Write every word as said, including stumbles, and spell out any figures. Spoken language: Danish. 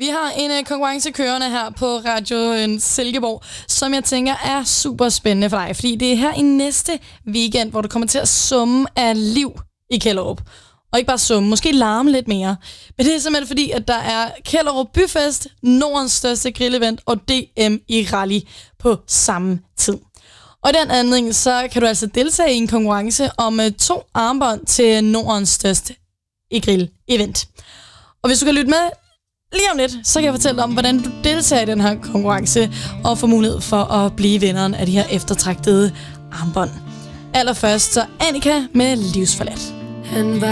Vi har en uh, konkurrence kørende her på Radio Silkeborg, som jeg tænker er super spændende for dig, fordi det er her i næste weekend, hvor du kommer til at summe af liv i Kjellerup. Og ikke bare summe, måske larme lidt mere. Men det er simpelthen fordi, at der er Kjellerup Byfest, Nordens største grillevent og D M i rally på samme tid. Og i den anledning, så kan du altså deltage i en konkurrence om uh, to armbånd til Nordens største i grill-event. Og hvis du kan lytte med lige om lidt, så kan jeg fortælle dig om, hvordan du deltager i den her konkurrence og får mulighed for at blive vinderen af de her eftertragtede armbånd. Allerførst så Annika med Livsforladt. Han var